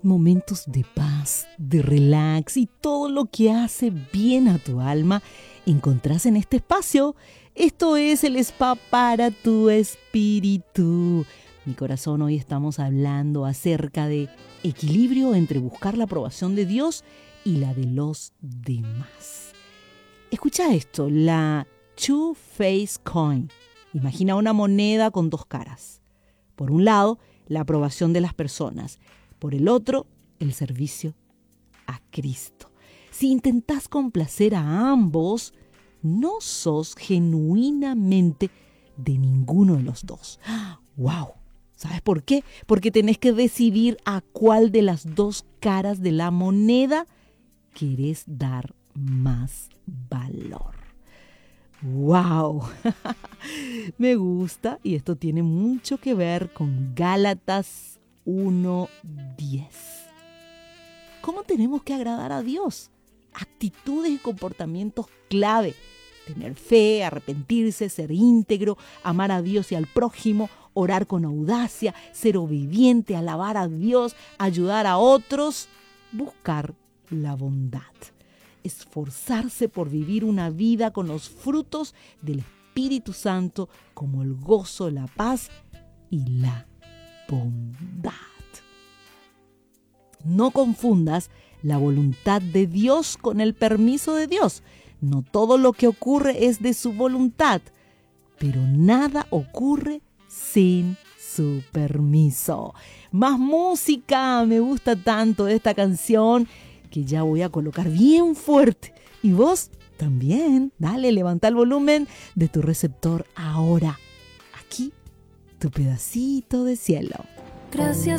Momentos de paz, de relax y todo lo que hace bien a tu alma encontrás en este espacio. Esto es el spa para tu espíritu. Mi corazón, hoy estamos hablando acerca de equilibrio entre buscar la aprobación de Dios y la de los demás. Escucha esto, la two-faced coin. Imagina una moneda con dos caras. Por un lado, la aprobación de las personas. Por el otro, el servicio a Cristo. Si intentás complacer a ambos, no sos genuinamente de ninguno de los dos. ¡Wow! ¿Sabes por qué? Porque tenés que decidir a cuál de las dos caras de la moneda querés dar más valor. ¡Wow! Me gusta, y esto tiene mucho que ver con Gálatas 1:10. ¿Cómo tenemos que agradar a Dios? Actitudes y comportamientos clave. Tener fe, arrepentirse, ser íntegro, amar a Dios y al prójimo, orar con audacia, ser obediente, alabar a Dios, ayudar a otros, buscar la bondad. Esforzarse por vivir una vida con los frutos del Espíritu Santo, como el gozo, la paz y la bondad. No confundas la voluntad de Dios con el permiso de Dios. No todo lo que ocurre es de su voluntad, pero nada ocurre sin su permiso. Más música, me gusta tanto esta canción que ya voy a colocar bien fuerte. Y vos también, dale, levanta el volumen de tu receptor ahora. Aquí, tu pedacito de cielo. Gracias